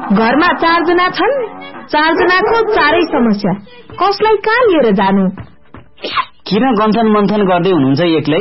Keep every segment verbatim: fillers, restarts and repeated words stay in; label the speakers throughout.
Speaker 1: घरमा चारजना छन्, चारजनाको चारै समस्या, कसलाई कहाँ लिएर जानु?
Speaker 2: किन गन्थन मन्थन गर्दै हुनुहुन्छ एक्लै?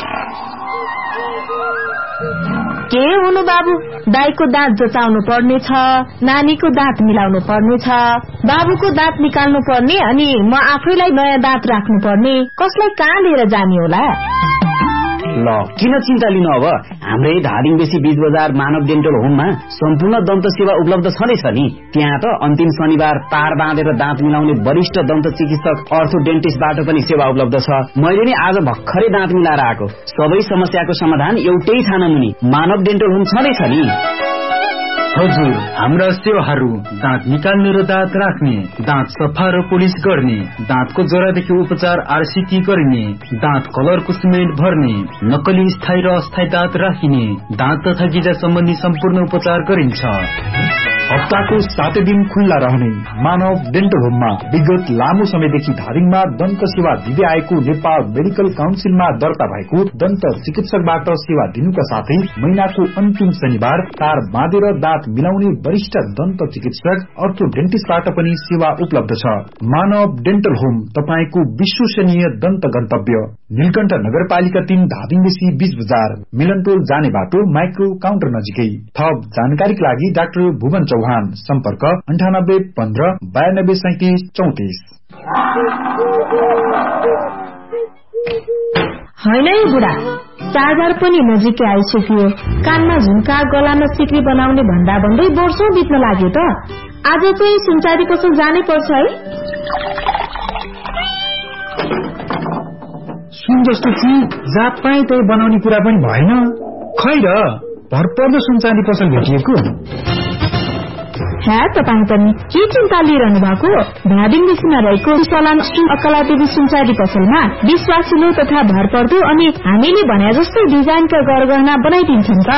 Speaker 1: के हुनु बाबु, दाइको दाँत जचाउनु पर्ने छ, नानीको दाँत मिलाउनु पर्ने छ, बाबुको दाँत निकाल्नु पर्ने, अनि म आफैलाई नयाँ दाँत राख्नु पर्ने, कसलाई कहाँ लिएर जाने होला?
Speaker 2: ल किन चिन्ता लिनु, अब हाम्रै धादिङ बेसी बीच बजार मानव डेन्टल होममा सम्पूर्ण दन्त सेवा उपलब्ध छँदैछ नि। त्यहाँ त अन्तिम शनिबार तार बाँधेर दाँत मिलाउने वरिष्ठ दन्त चिकित्सक अर्थो डेन्टिस्टबाट पनि सेवा उपलब्ध छ। मैले नि आज भर्खरै दाँत मिलाएर आएको। सबै समस्याको समाधान एउटै थानामुनि मानव डेन्टल होम छँदैछ नि।
Speaker 3: हजुर, हाम्रा सेवाहरू दाँत निकाल्ने र दाँत राख्ने, दाँत सफा र पोलिस गर्ने, दाँतको जरादेखि उपचार आरसीटी गर्ने, दाँत कलरको सिमेन्ट भर्ने, नक्कली स्थायी र अस्थायी दाँत राखिने, दाँत तथा गिजा सम्बन्धी सम्पूर्ण उपचार गरिन्छ।
Speaker 4: हप्ताको सातै दिन खुल्ला रहने मानव डेन्टल होममा विगत लामो समयदेखि धादिङमा दन्त सेवा दिँदै आएको नेपाल मेडिकल काउन्सिलमा दर्ता भएको दन्त चिकित्सकबाट सेवा दिनुका साथै महिनाको अन्तिम शनिबार तार बाँधेर दाँत मिलाउने वरिष्ठ दन्त चिकित्सक अर्थो डेन्टिस्टबाट पनि सेवा उपलब्ध छ। मानव डेन्टल होम तपाईको विश्वसनीय दन्त गन्तव्य, नीलकण्ठ नगरपालिका तीन धादिङ बेसी बीच बजार, मिलनटोल जाने बाटो, माइक्रो काउन्टर नजिकै। थप जानकारीका लागि डाक्टर भुवन चौहान, सम्पर्क अन्ठानब्बे पन्ध्र बयानब्बे सैतिस चौतिस।
Speaker 1: होइन बुढा, चार्जर पनि नजिकै आइसक्यो। कानमा झुम्का, गलामा सिक्री बनाउने भन्दा भन्दै वर्षौं बित्न लाग्यो त। आज चाहिँ सुनचारी पसल जानै पर्छ है।
Speaker 4: सुन जस्तो चिज जात पाए त्यही बनाउने कुरा पनि भएन। खै र भरपर्दो सुनचाँदी पसल भेटिएको।
Speaker 1: है तपाईँ पनि के चिन्ता लिइरहनु भएको? धादिङ बेसीमा रहेको सलाम अकलादेवी सुनचाँदी पसलमा विश्वासिलो तथा भरपर्दो अनि हामीले भने जस्तै डिजाइनका गरगहना बनाइदिन्छन् त।